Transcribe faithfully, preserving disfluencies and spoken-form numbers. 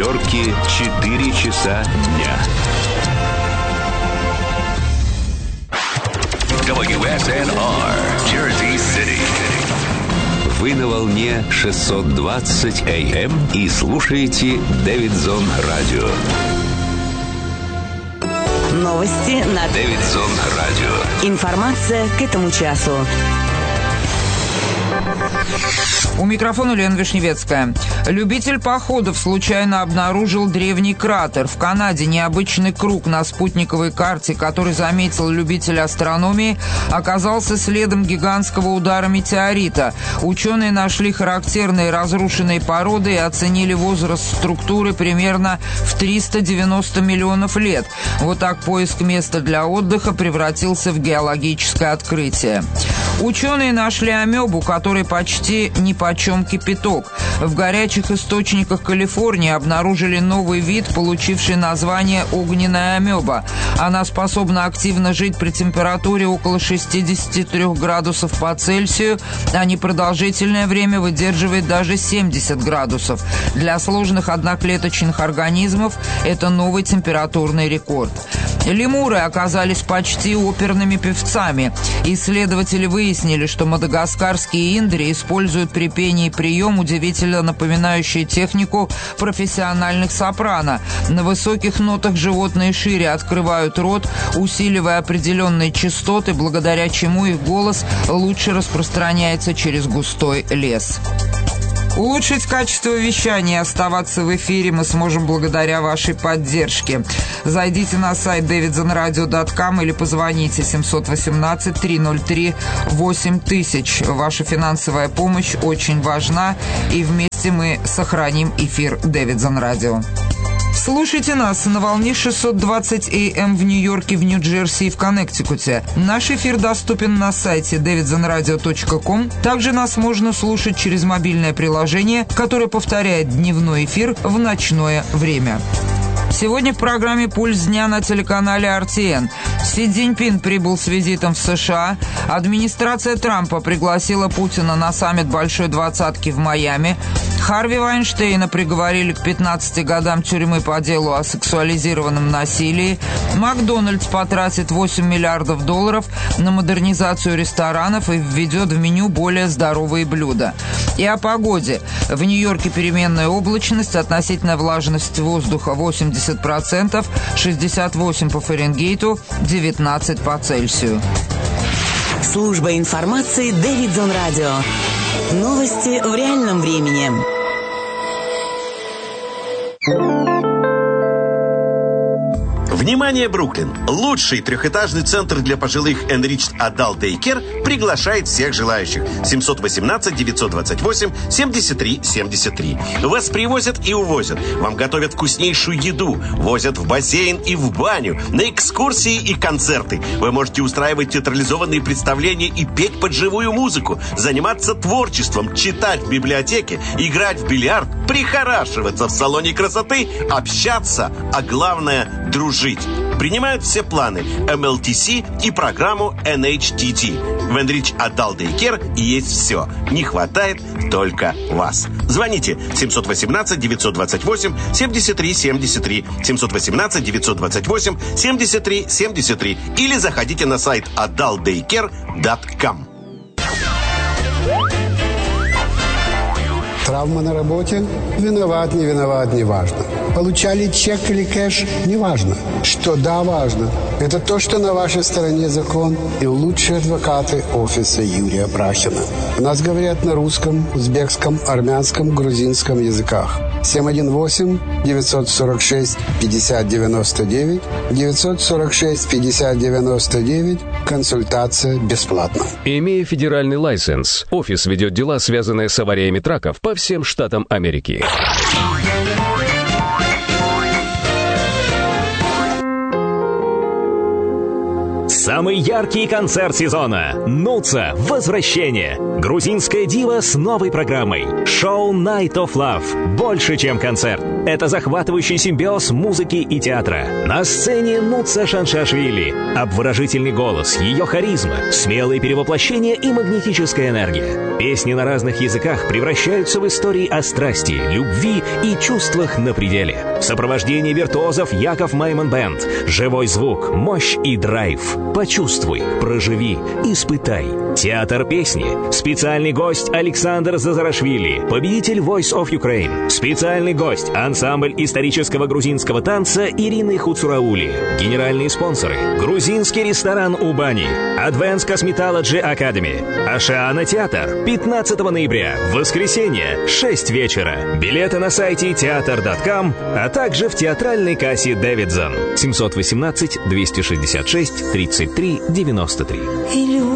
Нью-Йорке четыре часа дня. дабл ю эс эн ар, Jersey City. Вы на волне шестьсот двадцать эй эм и слушаете Дэвидсон Радио. Новости на Дэвидсон Радио. Информация к этому часу. У микрофона Лена Вишневецкая. Любитель походов случайно обнаружил древний кратер. В Канаде необычный круг на спутниковой карте, который заметил любитель астрономии, оказался следом гигантского удара метеорита. Ученые нашли характерные разрушенные породы и оценили возраст структуры примерно в триста девяносто миллионов лет. Вот так поиск места для отдыха превратился в геологическое открытие. Ученые нашли амебу, которой почти нипочем кипяток. В горячих источниках Калифорнии обнаружили новый вид, получивший название огненная амеба. Она способна активно жить при температуре около шестидесяти трёх градусов по Цельсию, а непродолжительное время выдерживает даже семьдесят градусов. Для сложных одноклеточных организмов это новый температурный рекорд. Лемуры оказались почти оперными певцами. Исследователи выяснили, что мадагаскарские индри используют при пении прием, удивительно напоминающий технику профессиональных сопрано. На высоких нотах животные шире открывают рот, усиливая определенные частоты, благодаря чему их голос лучше распространяется через густой лес. Улучшить качество вещания и оставаться в эфире мы сможем благодаря вашей поддержке. Зайдите на сайт дэвидсон радио точка ком или позвоните семь один восемь три ноль три восемь тысяч. Ваша финансовая помощь очень важна, и вместе мы сохраним эфир Дэвидсон Радио. Слушайте нас на волне шестьсот двадцать эй эм в Нью-Йорке, в Нью-Джерси и в Коннектикуте. Наш эфир доступен на сайте дэвидсон радио точка ком. Также нас можно слушать через мобильное приложение, которое повторяет дневной эфир в ночное время. Сегодня в программе «Пульс дня» на телеканале эр ти эн. Си Цзиньпин прибыл с визитом в США. Администрация Трампа пригласила Путина на саммит Большой Двадцатки в Майами. Харви Вайнштейна приговорили к пятнадцати годам тюрьмы по делу о сексуализированном насилии. Макдональдс потратит восемь миллиардов долларов на модернизацию ресторанов и введет в меню более здоровые блюда. И о погоде. В Нью-Йорке переменная облачность, относительная влажность воздуха восемьдесят процентов, шестьдесят восемь по Фаренгейту, девятнадцать по Цельсию. Служба информации Дэвидсон Радио. Новости в реальном времени. Внимание, Бруклин! Лучший трехэтажный центр для пожилых Enriched Adult Daycare приглашает всех желающих. семь один восемь девять два восемь семь три семь три. Вас привозят и увозят. Вам готовят вкуснейшую еду. Возят в бассейн и в баню. На экскурсии и концерты. Вы можете устраивать театрализованные представления и петь под живую музыку. Заниматься творчеством, читать в библиотеке, играть в бильярд, прихорашиваться в салоне красоты, общаться, а главное – дружить. Принимают все планы эм эл ти си и программу эн эйч ти ти. В Enriched Adult Daycare есть все. Не хватает только вас. Звоните семь один восемь девять два восемь семь три семь три, семь один восемь девять два восемь семь три семь три или заходите на сайт адалт дейкер точка ком. Травма на работе? Виноват, не виноват, не важно. Получали чек или кэш? Не важно. Что да, важно. Это то, что на вашей стороне закон и лучшие адвокаты офиса Юрия Брахина. У нас говорят на русском, узбекском, армянском, грузинском языках. семь один восемь девять сорок шесть пятьдесят девяносто девять, девять сорок шесть пятьдесят девяносто девять. Консультация бесплатна. Имея федеральный лайсенс, офис ведет дела, связанные с авариями траков по всем штатам Америки. Самый яркий концерт сезона. Нуца. Возвращение. Грузинская дива с новой программой. Шоу Night of Love. Больше, чем концерт. Это захватывающий симбиоз музыки и театра. На сцене Нуца Шаншашвили. Обворожительный голос, ее харизма, смелые перевоплощения и магнетическая энергия. Песни на разных языках превращаются в истории о страсти, любви и чувствах на пределе. В сопровождении виртуозов Яков Майман Бэнд. Живой звук, мощь и драйв. Почувствуй, проживи, испытай. Театр песни. Специальный гость Александр Зазарашвили, победитель Voice of Ukraine. Специальный гость ансамбль исторического грузинского танца Ирины Хуцураули. Генеральные спонсоры. Грузинский ресторан Убани. Advanced Cosmetology Academy. Ашиана театр. пятнадцатого ноября. Воскресенье. шесть вечера. Билеты на сайте театр точка ком, а также в театральной кассе Дэвидсон. семь один восемь двести шестьдесят шесть тридцать три девяносто три.